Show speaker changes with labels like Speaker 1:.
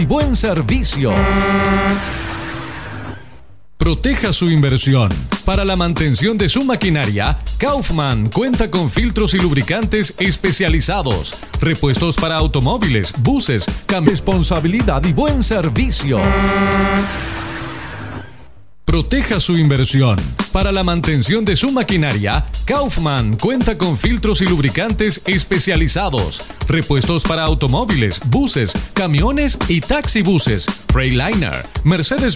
Speaker 1: y buen servicio. Proteja su inversión. Para la mantención de su maquinaria, Kaufman cuenta con filtros y lubricantes especializados, repuestos para automóviles, buses, responsabilidad y buen servicio. Proteja su inversión. Para la mantención de su maquinaria, Kaufman cuenta con filtros y lubricantes especializados, repuestos para automóviles, buses, camiones y taxibuses, Freightliner, Mercedes